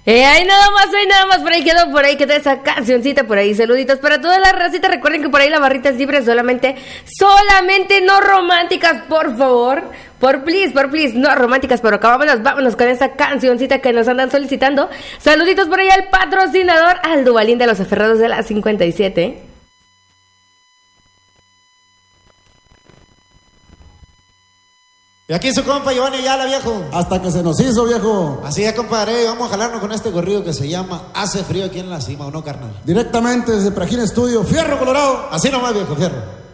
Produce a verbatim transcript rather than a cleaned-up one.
Eh, ahí nada más, ahí nada más, por ahí quedó, por ahí quedó esa cancioncita, por ahí, saluditos para toda la racita, recuerden que por ahí la barrita es libre, solamente, solamente no románticas, por favor, por please, por please, no románticas, pero acá vámonos, vámonos con esa cancioncita que nos andan solicitando, saluditos por ahí al patrocinador, al Duvalín de los Aferrados de la cincuenta y siete. Y aquí su compa Giovanni Ayala, viejo. Hasta que se nos hizo, viejo. Así es, compadre, vamos a jalarnos con este corrido que se llama Hace frío aquí en la cima, ¿o no, carnal? Directamente desde Prajín Estudio, Fierro Colorado. Así nomás, viejo, fierro.